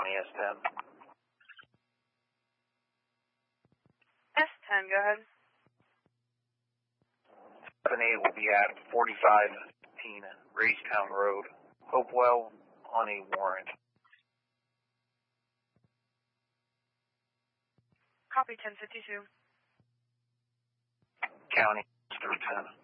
County S10. S10, go ahead. 7-8 will be at 4515 Racetown Road, Hopewell, on a warrant. Copy 1052. County 310.